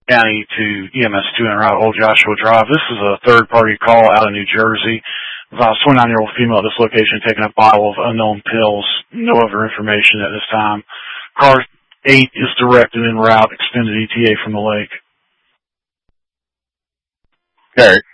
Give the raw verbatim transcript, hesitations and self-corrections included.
County to E M S two en route Old Joshua Drive. This is a third-party call out of New Jersey. About a twenty-nine-year-old female at this location taking a bottle of unknown pills. No other information at this time. Car eight is directed en route, extended E T A from the lake. Okay.